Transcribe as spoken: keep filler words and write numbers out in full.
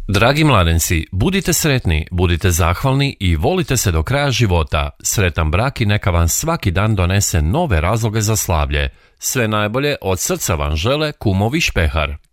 Dragi mladenci, budite sretni, budite zahvalni i volite se do kraja života. Sretan brak i neka vam svaki dan donese nove razloge za slavlje. Sve najbolje od srca vam žele kumovi Špehar.